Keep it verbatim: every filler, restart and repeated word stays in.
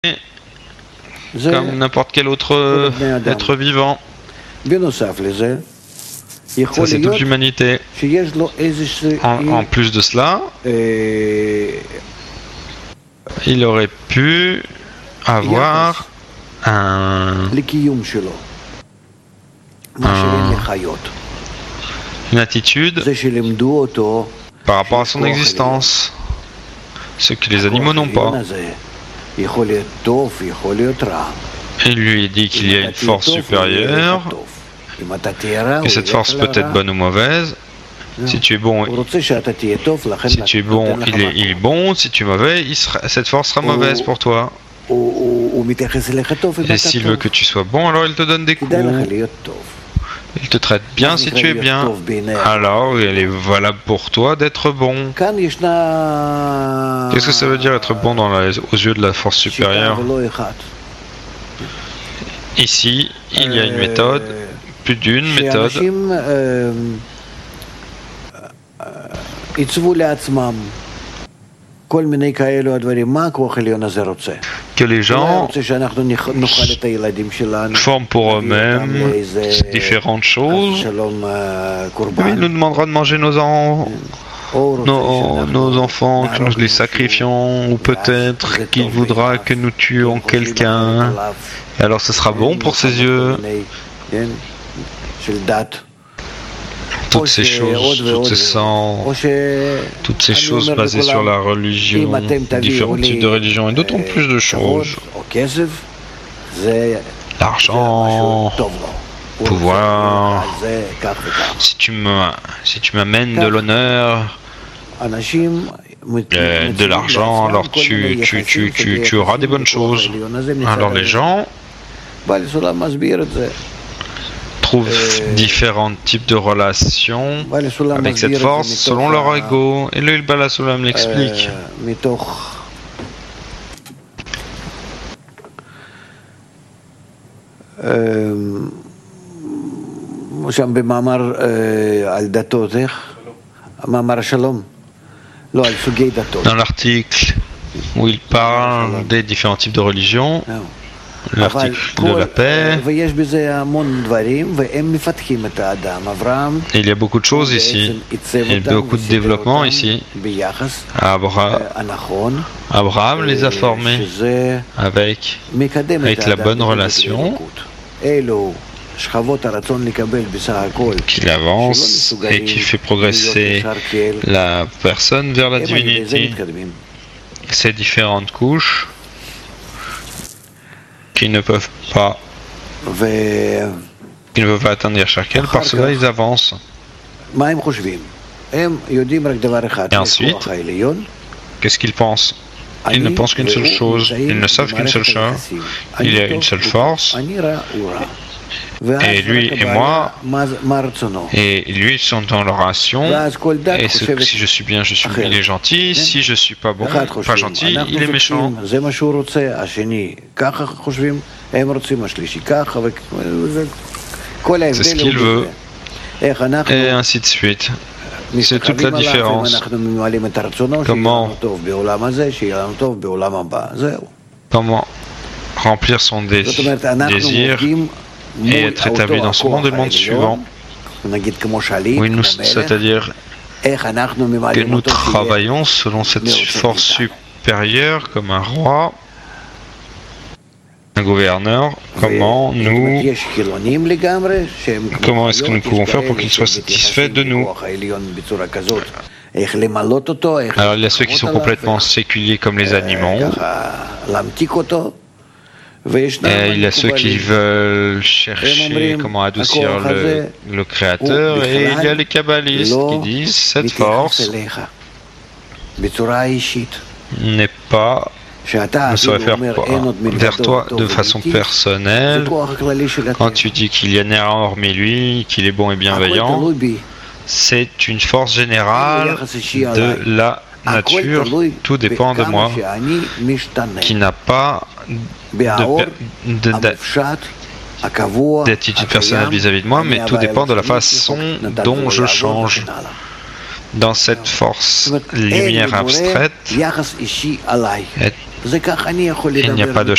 comme n'importe quel autre être vivant. Ça, c'est toute l'humanité. En, en plus de cela, il aurait pu avoir un, un, une attitude par rapport à son existence, ce que les animaux n'ont pas. Il lui dit qu'il y a une force supérieure, que cette force peut être bonne ou mauvaise. Si tu es bon, si tu es bon, il est, il est bon. Si tu es mauvais, il sera, cette force sera mauvaise pour toi. Et s'il veut que tu sois bon, alors il te donne des coups. Il te traite bien si tu es bien. Alors, il est valable pour toi d'être bon. Qu'est-ce que ça veut dire être bon dans la, aux yeux de la force supérieure? Ici, il y a une méthode, plus d'une méthode. Que les gens forment pour eux-mêmes différentes choses. Il nous demandera de manger nos, en... nos, nos enfants, que nous les sacrifions, ou peut-être qu'il voudra que nous tuions quelqu'un. Et alors ce sera bon pour ses yeux. Toutes ces choses, toutes ces sangs, toutes ces choses basées sur la religion, différents types de religions et d'autant plus de choses. L'argent, pouvoir. Si tu me, si tu m'amènes de l'honneur, euh, de l'argent, alors tu, tu, tu, tu, tu auras des bonnes choses. Alors les gens trouvent différents types de relations avec cette force selon leur ego. Et le Bala Sulam l'explique. Dans l'article où il parle des différents types de religions, l'article de la paix. Et il y a beaucoup de choses ici. Il y a beaucoup de développement ici. Abra... Abraham les a formés avec, avec la bonne relation, qu'il avance et qui fait progresser la personne vers la divinité. Ces différentes couches qui ne peuvent pas qui ne peuvent pas atteindre chacun, par cela ils avancent. Et ensuite, qu'est-ce qu'ils pensent? Ils ne pensent qu'une seule chose, ils ne savent qu'une seule chose, il y a une seule force, et lui et moi, et lui sont dans leur action, et ce, si je suis bien, je suis, il est gentil, si je suis pas bon, pas gentil, il est méchant. C'est ce qu'il veut, et ainsi de suite. C'est toute la différence. Comment, comment remplir son dé désir et être établi dans ce monde et le monde suivant. Oui, nous, c'est-à-dire que nous travaillons selon cette force supérieure comme un roi, un gouverneur. Comment nous, comment est-ce que nous pouvons faire pour qu'il soit satisfait de nous? Alors il y a ceux qui sont complètement séculiers comme les animaux. Et il y a ceux qui veulent chercher comment adoucir le, le Créateur, et il y a les kabbalistes qui disent cette force n'est pas, ne saurait faire vers toi de façon personnelle. Quand tu dis qu'il y a rien hormis lui, qu'il est bon et bienveillant, c'est une force générale de la nature, tout dépend de moi, qui n'a pas d'attitude personnelle vis-à-vis de moi, mais tout dépend de la façon dont je change. dans cette force lumière abstraite, il n'y a pas de